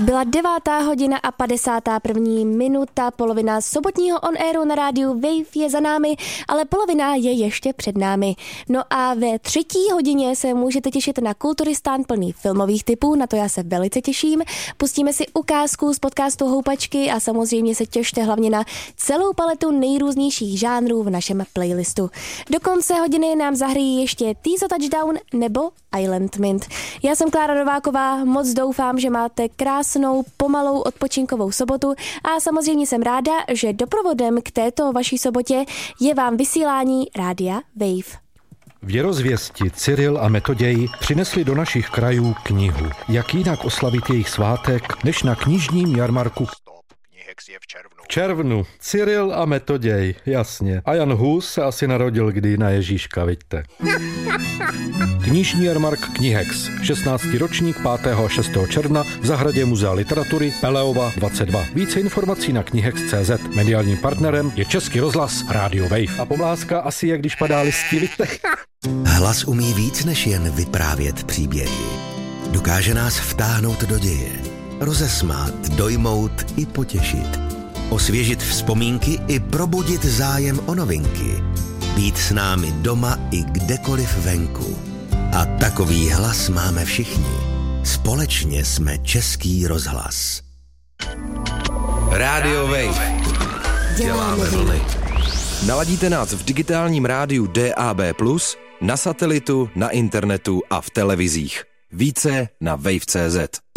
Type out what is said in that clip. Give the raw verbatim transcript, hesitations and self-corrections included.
Byla devátá hodina a padesátá první minuta, polovina sobotního on-airu na rádiu Wave je za námi, ale polovina je ještě před námi. No a ve třetí hodině se můžete těšit na Kulturistán plný filmových typů, na to já se velice těším. Pustíme si ukázku z podcastu Houpačky a samozřejmě se těšte hlavně na celou paletu nejrůznějších žánrů v našem playlistu. Do konce hodiny nám zahrají ještě Teaser Touchdown nebo Island Mint. Já jsem Klára Nováková, moc doufám, že máte krásnou, pomalou odpočinkovou sobotu a samozřejmě jsem ráda, že doprovodem k této vaší sobotě je vám vysílání rádia Wave. Věrozvěsti Cyril a Metoděj přinesli do našich krajů knihu. Jak jinak oslavit jejich svátek, než na knižním jarmarku je v červnu. V červnu. Cyril a Metoděj, jasně. A Jan Hus se asi narodil kdy na Ježíška, vidíte. Knižní jarmark Knihex. šestnáctý ročník pátého a šestého června v zahradě Muzea literatury Peleova dvacet dva. Více informací na knihex tečka cé zet. Mediálním partnerem je Český rozhlas Radio Wave. A pomlázka asi jak když padá listí, vidíte. Hlas umí víc než jen vyprávět příběhy. Dokáže nás vtáhnout do děje, rozesmát, dojmout i potěšit, osvěžit vzpomínky i probudit zájem o novinky, být s námi doma i kdekoliv venku. A takový hlas máme všichni. Společně jsme Český rozhlas. Radio Wave. Děláme vlny. Naladíte nás v digitálním rádiu D A B plus, na satelitu, na internetu a v televizích. Více na wave tečka cé zet.